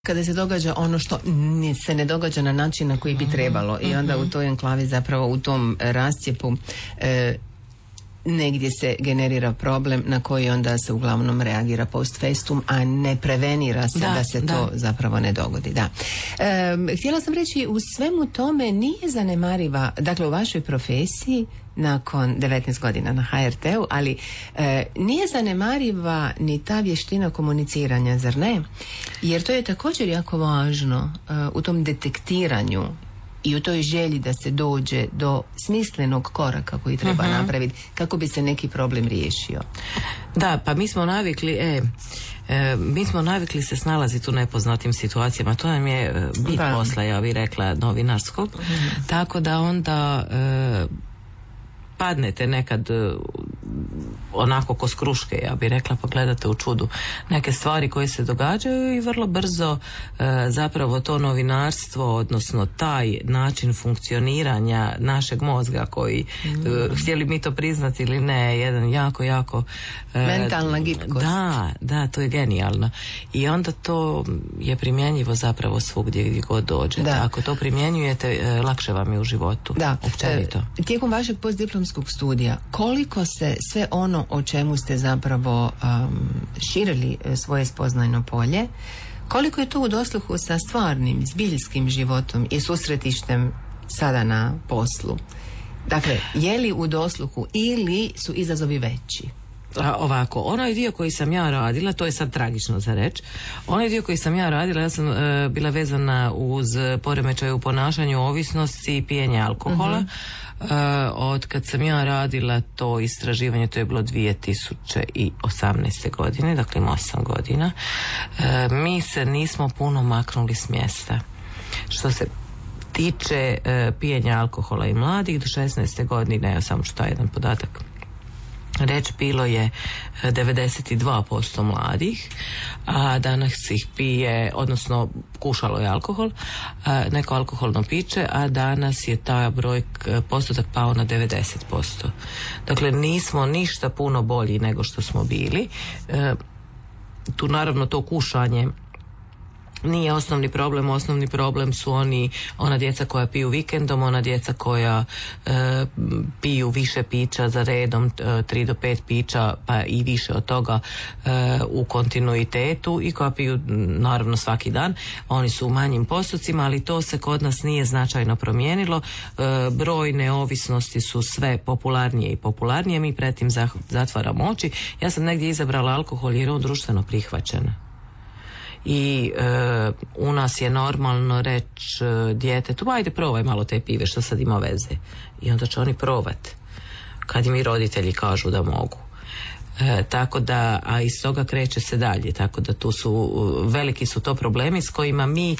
kada se događa ono što se ne događa na način na koji bi trebalo i onda u toj enklavi, zapravo u tom rascijepu, negdje se generira problem na koji onda se uglavnom reagira post festum, a ne prevenira se da se to zapravo ne dogodi. Da. Htjela sam reći, u svemu tome nije zanemariva, dakle u vašoj profesiji nakon 19 godina na HRT-u, ali nije zanemariva ni ta vještina komuniciranja, zar ne? Jer to je također jako važno u tom detektiranju i u toj želji da se dođe do smislenog koraka koji treba napraviti kako bi se neki problem riješio. Da, pa mi smo navikli se snalaziti u nepoznatim situacijama. To nam je bit posla, ja bih rekla, novinarskog. Tako da onda padnete nekad onako ko s kruške, ja bih rekla, pa gledate u čudu neke stvari koje se događaju i vrlo brzo zapravo to novinarstvo, odnosno taj način funkcioniranja našeg mozga koji, htjeli mi to priznati ili ne, jedan jako mentalna gibkost. Da, to je genijalno. I onda to je primjenjivo zapravo svugdje gdje god dođete. Da. Ako to primjenjujete, lakše vam je u životu. Da. Općenito. Tijekom vašeg postdiplomskog studija, koliko se sve ono o čemu ste zapravo širili svoje spoznajno polje, koliko je to u dosluhu sa stvarnim, zbiljskim životom i susretištem sada na poslu? Dakle, je li u dosluhu ili su izazovi veći? Ovako, onaj dio koji sam ja radila, to je sad tragično za reći, onaj dio koji sam ja radila, ja sam bila vezana uz poremećaj u ponašanju, ovisnosti i pijenje alkohola. Od kad sam ja radila to istraživanje, to je bilo 2018. godine, dakle ima 8 godina, mi se nismo puno maknuli s mjesta. Što se tiče pijenja alkohola i mladih, do 16. godine, ja samo ću taj jedan podatak reći, bilo je 92% mladih, a danas ih pije, odnosno kušalo je alkohol, neko alkoholno piće, a danas je taj postotak pao na 90%. Dakle, nismo ništa puno bolji nego što smo bili. Tu naravno to kušanje nije osnovni problem su ona djeca koja piju vikendom, ona djeca koja piju više pića za redom, 3 do 5 pića pa i više od toga u kontinuitetu i koja piju naravno svaki dan. Oni su u manjim postocima, ali to se kod nas nije značajno promijenilo. Brojne ovisnosti su sve popularnije i popularnije, mi pretim zatvaramo oči. Ja sam negdje izabrala alkohol jer je on društveno prihvaćen. I u nas je normalno reći djetetu, ajde probaj malo te pive, što sad ima veze. I onda će oni probat kad im i roditelji kažu da mogu. Tako da, a iz toga kreće se dalje, tako da tu su veliki su to problemi s kojima mi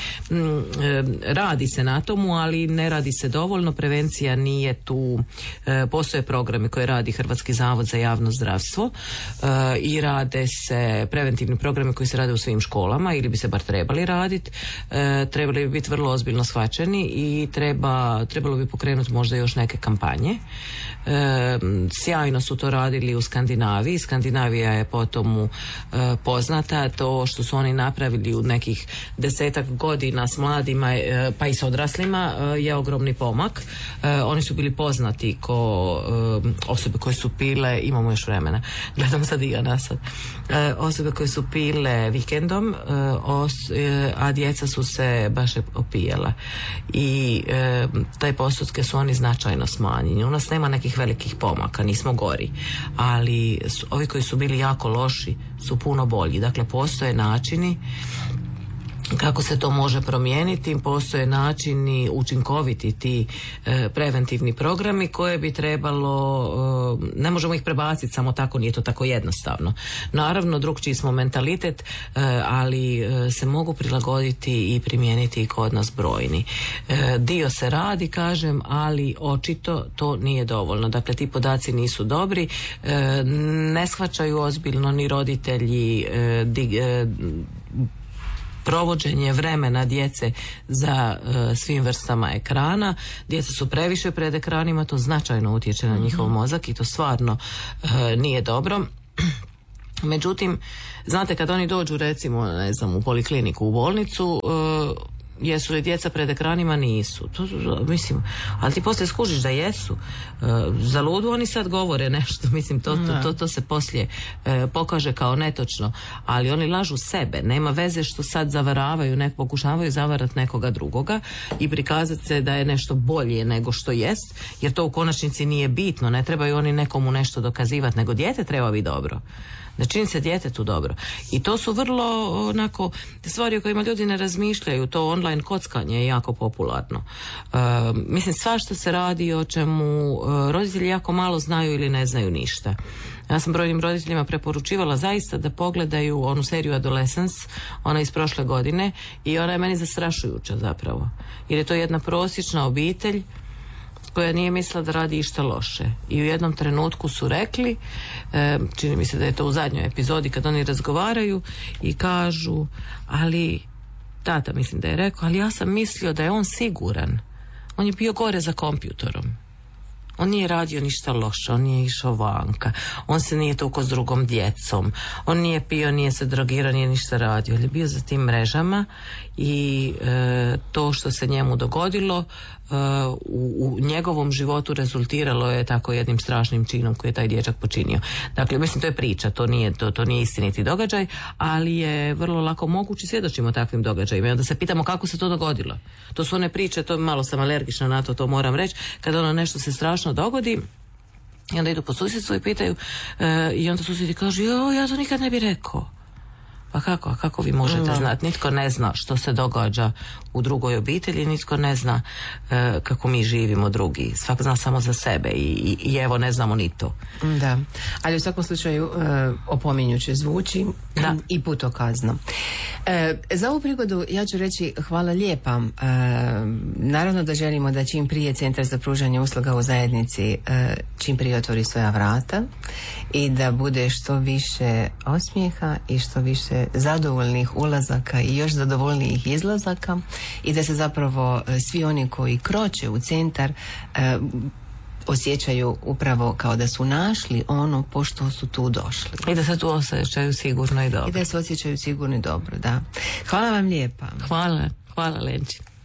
radi se na tomu, ali ne radi se dovoljno, prevencija nije tu. Postoje programi koje radi Hrvatski zavod za javno zdravstvo i rade se preventivni programi koji se rade u svim školama ili bi se bar trebali raditi, trebali bi biti vrlo ozbiljno shvaćeni i trebalo bi pokrenuti možda još neke kampanje. Sjajno su to radili u Skandinaviji. Skandinavija je po tomu poznata. To što su oni napravili u nekih 10-ak godina s mladima pa i s odraslima je ogromni pomak. Oni su bili poznati ko osobe koje su pile, imamo još vremena, gledam sad i ja nasad, osobe koje su pile vikendom, a djeca su se baš opijela i taj postotke su oni značajno smanjeni. U nas nema nekih velikih pomaka, nismo gori, ali ovi koji su bili jako loši su puno bolji. Dakle, postoje načini kako se to može promijeniti, postoje načini učinkoviti ti preventivni programi koje bi trebalo, ne možemo ih prebaciti samo tako, nije to tako jednostavno. Naravno, drukčiji smo mentalitet, ali se mogu prilagoditi i primijeniti i kod nas brojni. Dio se radi, kažem, ali očito to nije dovoljno. Dakle, ti podaci nisu dobri, ne shvaćaju ozbiljno ni roditelji provođenje vremena djece za svim vrstama ekrana. Djeca su previše pred ekranima, to značajno utječe na njihov mozak i to stvarno nije dobro. Međutim, znate, kad oni dođu recimo, ne znam, u polikliniku, u bolnicu, jesu li djeca pred ekranima? Nisu. Mislim, ali ti poslije skužiš da jesu. Za ludu oni sad govore nešto, mislim, to se poslije pokaže kao netočno, ali oni lažu sebe. Nema veze što sad zavaravaju, pokušavaju zavarati nekoga drugoga i prikazati se da je nešto bolje nego što jest, jer to u konačnici nije bitno. Ne trebaju oni nekomu nešto dokazivati, nego dijete treba biti dobro. Da čini se djetetu dobro. I to su vrlo onako stvari o kojima ljudi ne razmišljaju. To online kockanje je jako popularno. Mislim, svašta se radi o čemu roditelji jako malo znaju ili ne znaju ništa. Ja sam brojnim roditeljima preporučivala zaista da pogledaju onu seriju Adolescence, ona iz prošle godine, i ona je meni zastrašujuća zapravo. Jer je to jedna prosječna obitelj koja nije mislila da radi išta loše. I u jednom trenutku su rekli, čini mi se da je to u zadnjoj epizodi, kad oni razgovaraju i kažu, ali tata mislim da je rekao, ali ja sam mislio da je on siguran. On je bio gore za kompjutorom. On nije radio ništa loše, on nije išao vanka, on se nije tukao s drugom djecom, on nije pio, nije se drogirao, nije ništa radio, on je bio za tim mrežama i to što se njemu dogodilo u njegovom životu rezultiralo je tako jednim strašnim činom koji je taj dječak počinio. Dakle, mislim, to je priča, to nije istiniti događaj, ali je vrlo lako moguće, svjedočimo takvim događajima i onda se pitamo kako se to dogodilo. To su one priče, to malo sam alergična na to moram reći, kada ono nešto se strašno dogodi i onda idu po susjedstvu i pitaju i onda susjedi kažu, ja to nikad ne bi rekao. Pa kako vi možete znati? Nitko ne zna što se događa u drugoj obitelji, nitko ne zna kako mi živimo drugi. Svak zna samo za sebe i evo ne znamo ni to. Da, ali u svakom slučaju opominjuće zvuči i putokazno. Za ovu prigodu ja ću reći hvala lijepa. Naravno da želimo da čim prije Centar za pružanje usluga u zajednici čim prije otvori svoja vrata i da bude što više osmijeha i što više zadovoljnih ulazaka i još zadovoljnijih izlazaka i da se zapravo svi oni koji kroče u centar osjećaju upravo kao da su našli ono pošto su tu došli. I da se tu osjećaju sigurno i dobro. I da se osjećaju sigurno i dobro, da. Hvala vam lijepa. Hvala Lenči.